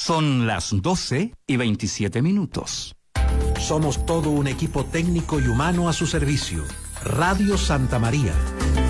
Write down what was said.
Son las 12:27. Somos todo un equipo técnico y humano a su servicio. Radio Santa María,